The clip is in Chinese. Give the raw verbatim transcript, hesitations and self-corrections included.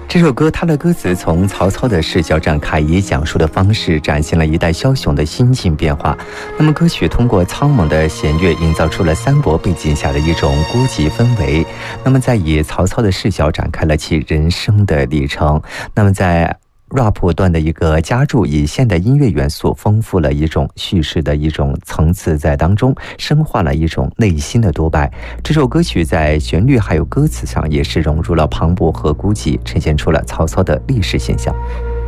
这首歌它的歌词从曹操的视角展开，以讲述的方式展现了一代枭雄的心境变化。那么歌曲通过苍猛的弦乐营造出了三国背景下的一种孤寂氛围，那么在以曹操的视角展开了其人生的历程。那么在rap 段的一个加注，以现代音乐元素丰富了一种叙事的一种层次在当中，深化了一种内心的独白。这首歌曲在旋律还有歌词上也是融入了磅礴和孤寂，呈现出了曹操的历史形象。